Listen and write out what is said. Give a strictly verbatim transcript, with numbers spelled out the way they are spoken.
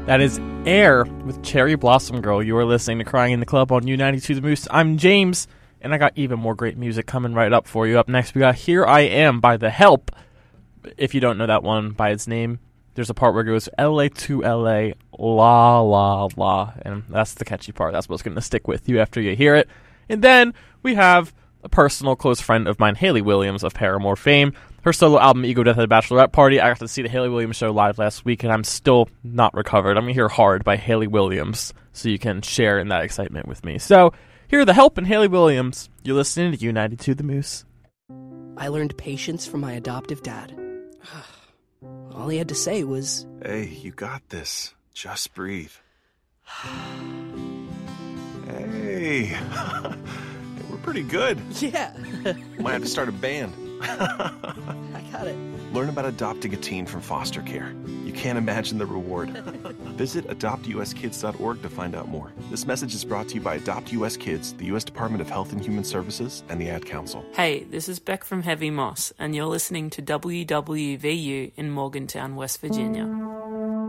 That is Air with Cherry Blossom Girl. You are listening to Crying in the Club on U ninety-two The Moose. I'm James, and I got even more great music coming right up for you. Up next, we got Here I Am by The Help. If you don't know that one by its name, there's a part where it goes L A to L A, la, la, la. And that's the catchy part. That's what's going to stick with you after you hear it. And then we have a personal close friend of mine, Hayley Williams of Paramore fame. Her solo album, Ego Death at the Bachelorette Party. I got to see the Hayley Williams show live last week, and I'm still not recovered. I'm going to hear Hard by Hayley Williams, so you can share in that excitement with me. So, here are The Help and Hayley Williams. You're listening to U ninety-two The Moose. I learned patience from my adoptive dad. All he had to say was, "Hey, you got this. Just breathe." Hey, we're pretty good. Yeah. Might have to start a band. I got it. Learn about adopting a teen from foster care. You can't imagine the reward. Visit adopt u s kids dot org to find out more. This message is brought to you by Adopt U S Kids, the U S Department of Health and Human Services, and the Ad Council. Hey, this is Beck from Heavy Moss, and you're listening to W W V U in Morgantown, West Virginia.